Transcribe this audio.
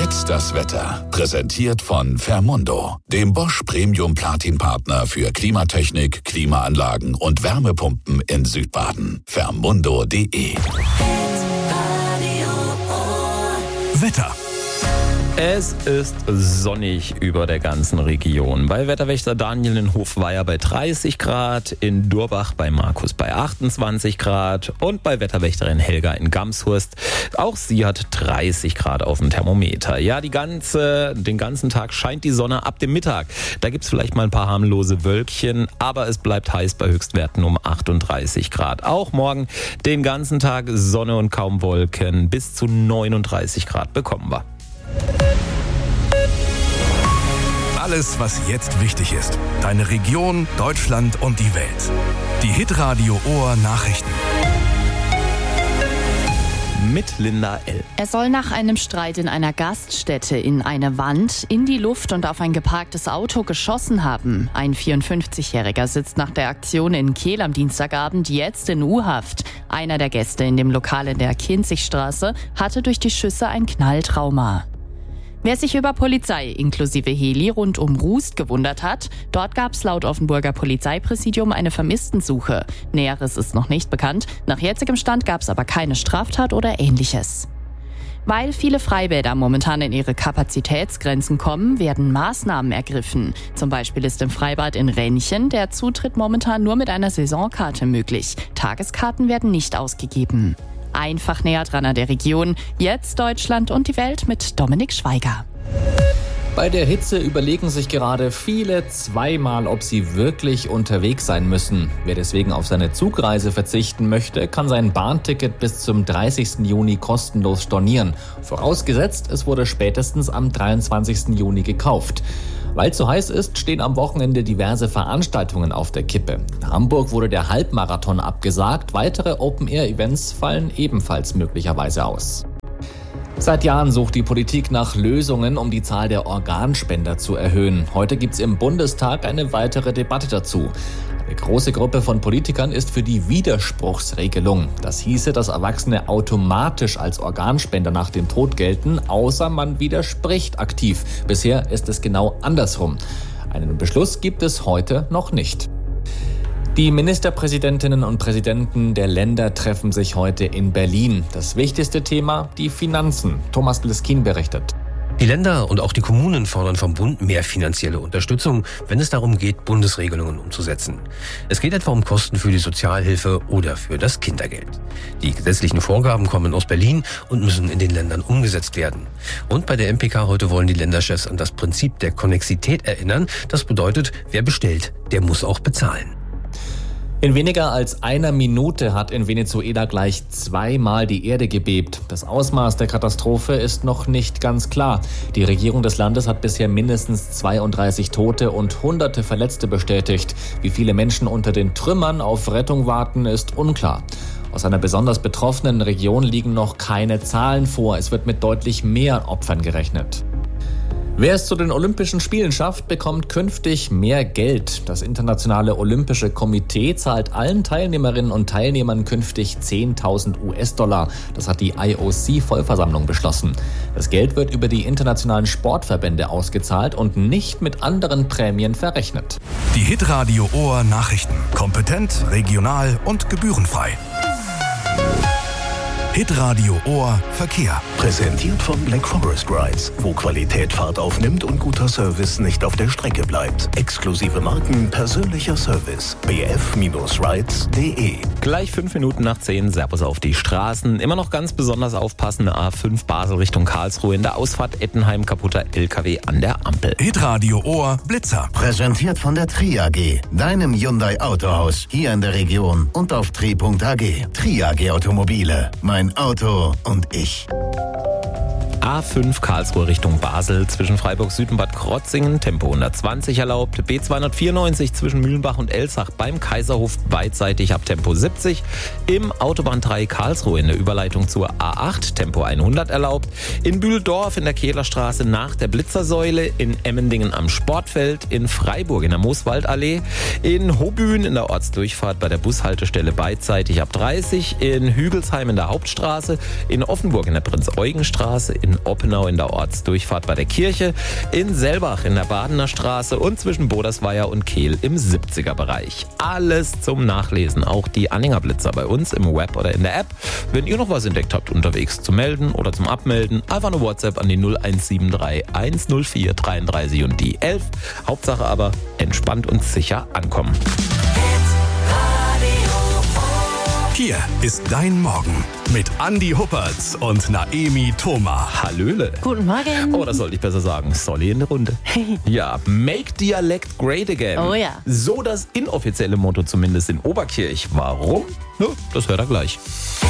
Jetzt das Wetter. Präsentiert von Fermundo, dem Bosch Premium Platin Partner für Klimatechnik, Klimaanlagen und Wärmepumpen in Südbaden. Fermundo.de. Wetter. Es ist sonnig über der ganzen Region. Bei Wetterwächter Daniel in Hofweier bei 30 Grad, in Durbach bei Markus bei 28 Grad und bei Wetterwächterin Helga in Gamshurst. Auch sie hat 30 Grad auf dem Thermometer. Ja, den ganzen Tag scheint die Sonne ab dem Mittag. Da gibt's vielleicht mal ein paar harmlose Wölkchen, aber es bleibt heiß bei Höchstwerten um 38 Grad. Auch morgen den ganzen Tag Sonne und kaum Wolken. Bis zu 39 Grad bekommen wir. Alles, was jetzt wichtig ist. Deine Region, Deutschland und die Welt. Die Hitradio Ohr Nachrichten. Mit Linda L. Er soll nach einem Streit in einer Gaststätte in eine Wand, in die Luft und auf ein geparktes Auto geschossen haben. Ein 54-Jähriger sitzt nach der Aktion in Kehl am Dienstagabend jetzt in U-Haft. Einer der Gäste in dem Lokal in der Kinzigstraße hatte durch die Schüsse ein Knalltrauma. Wer sich über Polizei inklusive Heli rund um Rust gewundert hat, dort gab es laut Offenburger Polizeipräsidium eine Vermisstensuche. Näheres ist noch nicht bekannt. Nach jetzigem Stand gab es aber keine Straftat oder Ähnliches. Weil viele Freibäder momentan in ihre Kapazitätsgrenzen kommen, werden Maßnahmen ergriffen. Zum Beispiel ist im Freibad in Rennchen der Zutritt momentan nur mit einer Saisonkarte möglich. Tageskarten werden nicht ausgegeben. Einfach näher dran an der Region. Jetzt Deutschland und die Welt mit Dominik Schweiger. Bei der Hitze überlegen sich gerade viele zweimal, ob sie wirklich unterwegs sein müssen. Wer deswegen auf seine Zugreise verzichten möchte, kann sein Bahnticket bis zum 30. Juni kostenlos stornieren. Vorausgesetzt, es wurde spätestens am 23. Juni gekauft. Weil es so heiß ist, stehen am Wochenende diverse Veranstaltungen auf der Kippe. In Hamburg wurde der Halbmarathon abgesagt, weitere Open-Air-Events fallen ebenfalls möglicherweise aus. Seit Jahren sucht die Politik nach Lösungen, um die Zahl der Organspender zu erhöhen. Heute gibt's im Bundestag eine weitere Debatte dazu. Eine große Gruppe von Politikern ist für die Widerspruchsregelung. Das hieße, dass Erwachsene automatisch als Organspender nach dem Tod gelten, außer man widerspricht aktiv. Bisher ist es genau andersrum. Einen Beschluss gibt es heute noch nicht. Die Ministerpräsidentinnen und Präsidenten der Länder treffen sich heute in Berlin. Das wichtigste Thema, die Finanzen. Thomas Leskin berichtet. Die Länder und auch die Kommunen fordern vom Bund mehr finanzielle Unterstützung, wenn es darum geht, Bundesregelungen umzusetzen. Es geht etwa um Kosten für die Sozialhilfe oder für das Kindergeld. Die gesetzlichen Vorgaben kommen aus Berlin und müssen in den Ländern umgesetzt werden. Und bei der MPK heute wollen die Länderchefs an das Prinzip der Konnexität erinnern. Das bedeutet, wer bestellt, der muss auch bezahlen. In weniger als einer Minute hat in Venezuela gleich 2-mal die Erde gebebt. Das Ausmaß der Katastrophe ist noch nicht ganz klar. Die Regierung des Landes hat bisher mindestens 32 Tote und Hunderte Verletzte bestätigt. Wie viele Menschen unter den Trümmern auf Rettung warten, ist unklar. Aus einer besonders betroffenen Region liegen noch keine Zahlen vor. Es wird mit deutlich mehr Opfern gerechnet. Wer es zu den Olympischen Spielen schafft, bekommt künftig mehr Geld. Das Internationale Olympische Komitee zahlt allen Teilnehmerinnen und Teilnehmern künftig 10.000 US-Dollar. Das hat die IOC-Vollversammlung beschlossen. Das Geld wird über die internationalen Sportverbände ausgezahlt und nicht mit anderen Prämien verrechnet. Die Hitradio Ohr Nachrichten. Kompetent, regional und gebührenfrei. Hitradio Ohr Verkehr. Präsentiert von Black Forest Rides, wo Qualität Fahrt aufnimmt und guter Service nicht auf der Strecke bleibt. Exklusive Marken, persönlicher Service. bf-rides.de. Gleich 5 Minuten nach 10, Servus auf die Straßen. Immer noch ganz besonders aufpassen, A5 Basel Richtung Karlsruhe in der Ausfahrt Ettenheim, kaputter LKW an der Ampel. Hitradio Ohr Blitzer. Präsentiert von der Tri-AG, deinem Hyundai Autohaus, hier in der Region und auf tri.ag. Tri-AG Automobile, mein Auto und ich. A5 Karlsruhe Richtung Basel zwischen Freiburg Süd und Bad Krotzingen, Tempo 120 erlaubt. B294 zwischen Mühlenbach und Elsach beim Kaiserhof beidseitig ab Tempo 70. Im Autobahn 3 Karlsruhe in der Überleitung zur A8 Tempo 100 erlaubt. In Bühldorf in der Kehlerstraße nach der Blitzersäule. In Emmendingen am Sportfeld. In Freiburg in der Mooswaldallee. In Hobühn in der Ortsdurchfahrt bei der Bushaltestelle beidseitig ab 30. In Hügelsheim in der Hauptstraße. In Offenburg in der Prinz-Eugen-Straße. In in Oppenau in der Ortsdurchfahrt bei der Kirche, in Selbach in der Badener Straße und zwischen Bodersweier und Kehl im 70er-Bereich. Alles zum Nachlesen, auch die Anhängerblitzer bei uns im Web oder in der App. Wenn ihr noch was entdeckt habt unterwegs zum Melden oder zum Abmelden, einfach eine WhatsApp an die 0173 104 33 und die 11. Hauptsache aber entspannt und sicher ankommen. Hier ist dein Morgen mit Andi Huppertz und Naemi Thoma. Hallöle. Guten Morgen. Oh, das sollte ich besser sagen. Solly in der Runde. Ja, make Dialect great again. Oh ja. So das inoffizielle Motto zumindest in Oberkirch. Warum? Ja, das hört er gleich.